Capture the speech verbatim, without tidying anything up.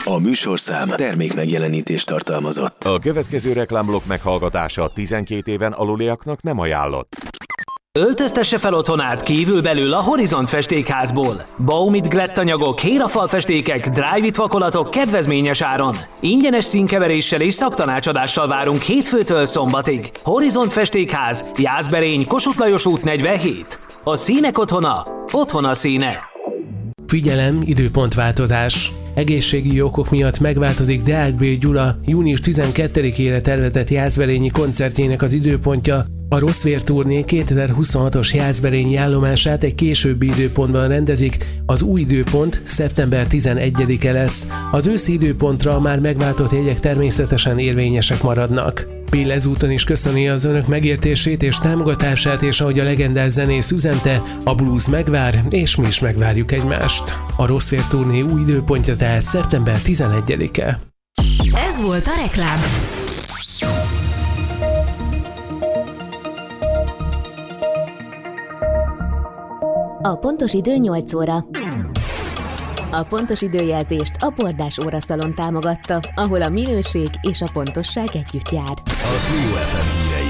A műsorszám termék megjelenítést tartalmazott. A következő reklámblokk meghallgatása tizenkét éven aluliaknak nem ajánlott. Öltöztesse fel otthonát kívülbelül a Horizont festékházból. Baumit glettanyagok, hérafalfestékek, dry-fit vakolatok kedvezményes áron. Ingyenes színkeveréssel és szaktanácsadással várunk hétfőtől szombatig. Horizont festékház, Jászberény, Kossuth Lajos út negyvenhét. A színek otthona, otthon a színe. Figyelem, időpontváltozás. Egészségügyi okok miatt megváltozik Deák B. Gyula június tizenkettedikére tervezett jászberényi koncertjének az időpontja. A Rosszvér turné kétezer-huszonhatos jászberényi állomását egy későbbi időpontban rendezik, az új időpont szeptember tizenegyedike lesz. Az őszi időpontra már megváltott jegyek természetesen érvényesek maradnak. Bill ezúton is köszöni az önök megértését és támogatását, és ahogy a legendás zenész üzente, a blues megvár, és mi is megvárjuk egymást. A Rosszvér turné új időpontja tehát szeptember tizenegyedike. Ez volt a reklám. A pontos idő nyolc óra. A pontos időjelzést a Bordás óraszalon támogatta, ahol a minőség és a pontosság együtt jár. A Trio ef em hírei.